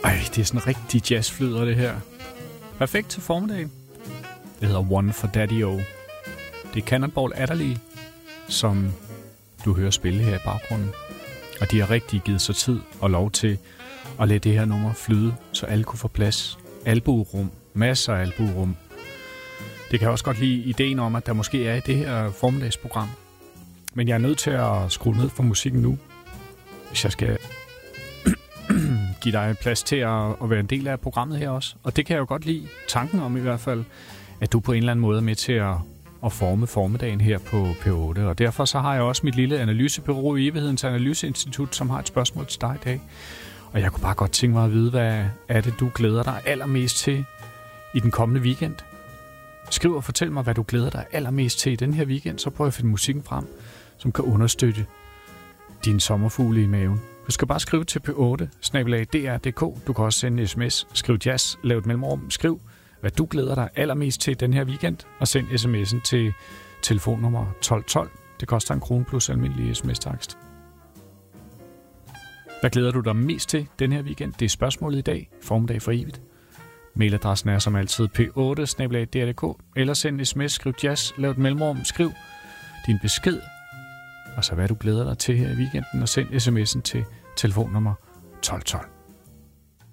Ej, det er sådan en rigtig jazzflyder, det her. Perfekt til formiddag. Det hedder One for Daddy-O. Det er Cannonball Adderley, som du hører spille her i baggrunden. Og de har rigtig givet sig tid og lov til at lade det her nummer flyde, så alle kunne få plads. Albuerum. Masser af albuerum. Det kan jeg også godt lide ideen om, at der måske er i det her formiddagsprogram. Men jeg er nødt til at skrue ned for musikken nu, hvis jeg skal give dig plads til at være en del af programmet her også. Og det kan jeg jo godt lide, tanken om i hvert fald, at du på en eller anden måde er med til at forme formiddagen her på P8. Og derfor så har jeg også mit lille analysebureau i Evighedens Analyseinstitut, som har et spørgsmål til dig i dag. Og jeg kunne bare godt tænke mig at vide, hvad er det, du glæder dig allermest til i den kommende weekend? Skriv og fortæl mig, hvad du glæder dig allermest til i den her weekend, så prøv at finde musikken frem, som kan understøtte din sommerfugle i maven. Du skal bare skrive til p8@dr.dk. Du kan også sende en sms. Skriv jazz, lav et mellemrum. Skriv, hvad du glæder dig allermest til den her weekend, og send sms'en til telefonnummer 1212. Det koster 1 krone plus almindelig sms-takst. Hvad glæder du dig mest til den her weekend? Det er spørgsmålet i dag. Formiddag for evigt. Mailadressen er som altid p8@dr.dk. Eller send en sms, skriv jazz, lav et mellemrum. Skriv din besked, og så hvad du glæder dig til her i weekenden, og send sms'en til telefonnummer 1212.